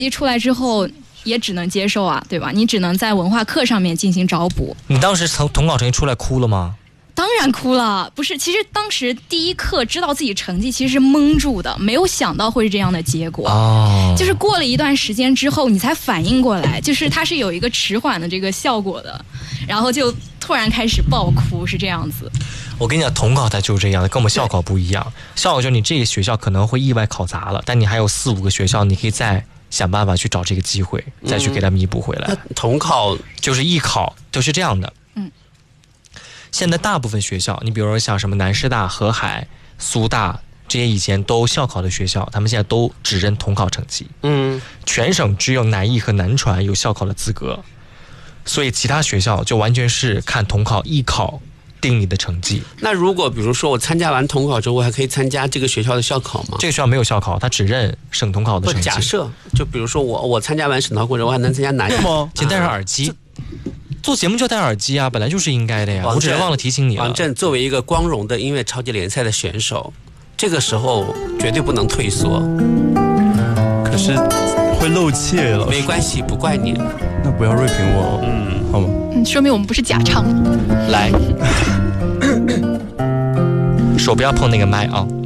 绩出来之后也只能接受啊，对吧？你只能在文化课上面进行找补。 你当时从统考成绩出来哭了吗？ 当然哭了，不是，其实当时第一课知道自己成绩其实是蒙住的，没有想到会是这样的结果。就是过了一段时间之后，你才反应过来，就是它是有一个迟缓的这个效果的，然后就突然开始爆哭，是这样子。 我跟你讲，统考它就是这样的，跟我们校考不一样。校考就是你这个学校可能会意外考砸了，但你还有4、5个学校，你可以再想办法去找这个机会，再去给它弥补回来。 统考就是艺考，就是这样的。现在大部分学校，你比如说像什么南师大、河海、苏大这些以前都校考的学校，他们现在都只认统考成绩。全省只有南艺和南传有校考的资格，所以其他学校就完全是看统考、艺考定你的成绩。 那如果比如说我参加完统考之后，我还可以参加这个学校的校考吗？ 这个学校没有校考，它只认省统考的成绩。 假设就比如说我参加完省统考之后，我还能参加南艺吗？ 请戴上耳机。做节目就戴耳机啊，本来就是应该的呀。我只是忘了提醒你了。 王震作为一个光荣的音乐超级联赛的选手，这个时候绝对不能退缩。 可是会露怯了。 没关系，不怪你。 那不要锐评我，好吗？ 说明我们不是假唱。 来，手不要碰那个麦啊。